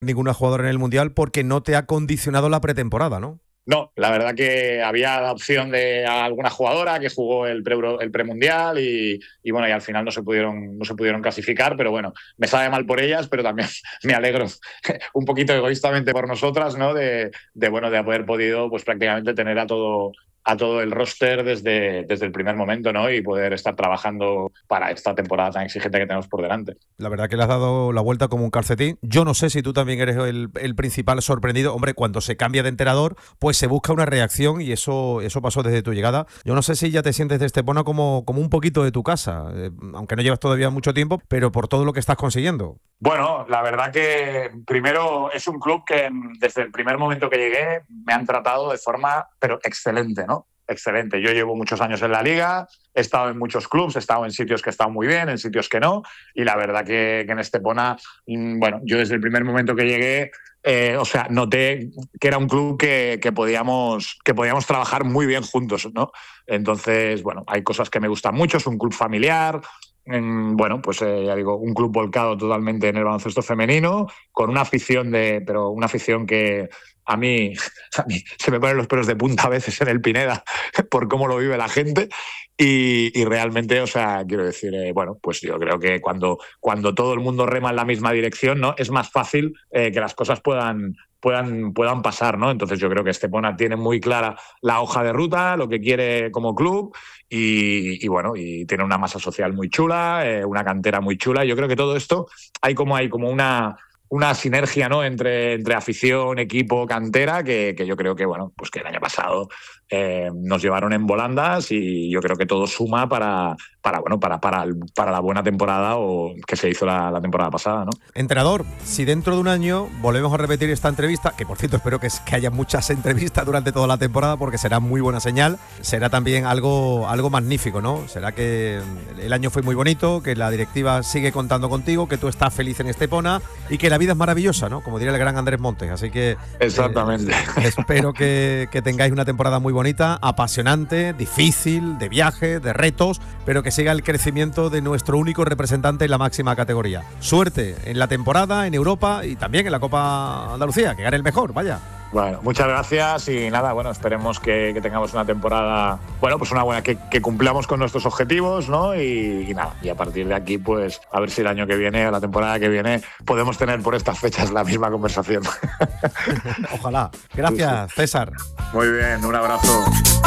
ninguna jugadora en el Mundial porque no te ha condicionado la pretemporada, ¿no? No, la verdad que había la opción de alguna jugadora que jugó el premundial y bueno, y al final no se pudieron clasificar, pero bueno, me sabe mal por ellas, pero también me alegro un poquito egoístamente por nosotras, ¿no? De haber podido pues prácticamente tener a todo el roster desde el primer momento, ¿no? Y poder estar trabajando para esta temporada tan exigente que tenemos por delante. La verdad que le has dado la vuelta como un calcetín. Yo no sé si tú también eres el principal sorprendido. Hombre, cuando se cambia de entrenador, pues se busca una reacción y eso pasó desde tu llegada. Yo no sé si ya te sientes de Estepona como un poquito de tu casa, aunque no llevas todavía mucho tiempo, pero por todo lo que estás consiguiendo. Bueno, la verdad que primero es un club que desde el primer momento que llegué me han tratado de forma pero excelente, ¿no? Excelente. Yo llevo muchos años en la liga, he estado en muchos clubs, he estado en sitios que están muy bien, en sitios que no, y la verdad que en Estepona, bueno, yo desde el primer momento que llegué, noté que era un club que podíamos trabajar muy bien juntos, ¿no? Entonces, bueno, hay cosas que me gustan mucho, es un club familiar. Bueno, pues ya digo, un club volcado totalmente en el baloncesto femenino, con una afición pero una afición que a mí se me ponen los pelos de punta a veces en el Pineda por cómo lo vive la gente y realmente, quiero decir, bueno, pues yo creo que cuando todo el mundo rema en la misma dirección, ¿no? Es más fácil que las cosas puedan pasar, ¿no? Entonces yo creo que Estepona tiene muy clara la hoja de ruta, lo que quiere como club y bueno, y tiene una masa social muy chula, una cantera muy chula. Yo creo que todo esto hay como una sinergia, ¿no? entre afición, equipo, cantera, que yo creo que, bueno, pues que el año pasado nos llevaron en volandas y yo creo que todo suma para la buena temporada o que se hizo la temporada pasada, ¿no? Entrenador, si dentro de un año volvemos a repetir esta entrevista, que por cierto espero que haya muchas entrevistas durante toda la temporada porque será muy buena señal, será también algo magnífico, ¿no? Será que el año fue muy bonito, que la directiva sigue contando contigo, que tú estás feliz en Estepona y que la vida es maravillosa, ¿no? Como diría el gran Andrés Montes, así que exactamente. Espero que tengáis una temporada muy bonita, apasionante, difícil, de viajes, de retos, pero que siga el crecimiento de nuestro único representante en la máxima categoría. Suerte en la temporada, en Europa y también en la Copa Andalucía, que gane el mejor, vaya. Bueno, muchas gracias y nada, bueno, esperemos que tengamos una temporada, bueno, pues una buena, que cumplamos con nuestros objetivos, ¿no? Y nada, y a partir de aquí, pues a ver si el año que viene o la temporada que viene podemos tener por estas fechas la misma conversación. Ojalá. Gracias, César. Muy bien, un abrazo.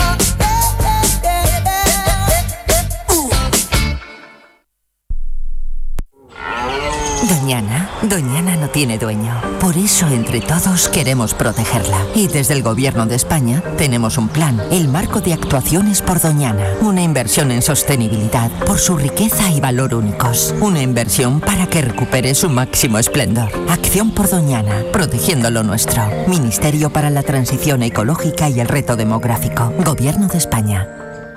Doñana no tiene dueño. Por eso entre todos queremos protegerla. Y desde el Gobierno de España tenemos un plan, el Marco de Actuaciones por Doñana. Una inversión en sostenibilidad por su riqueza y valor únicos. Una inversión para que recupere su máximo esplendor. Acción por Doñana, protegiendo lo nuestro. Ministerio para la Transición Ecológica y el Reto Demográfico. Gobierno de España.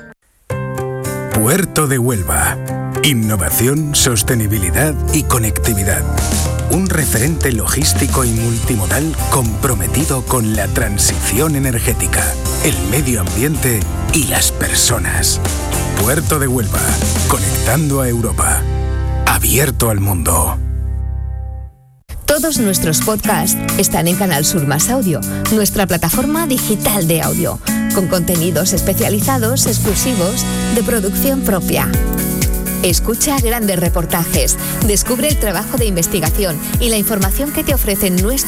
Puerto de Huelva. Innovación, sostenibilidad y conectividad. Un referente logístico y multimodal comprometido con la transición energética, el medio ambiente y las personas. Puerto de Huelva, conectando a Europa. Abierto al mundo. Todos nuestros podcasts están en Canal Sur Más Audio, nuestra plataforma digital de audio, con contenidos especializados, exclusivos, de producción propia. Escucha grandes reportajes, descubre el trabajo de investigación y la información que te ofrecen nuestros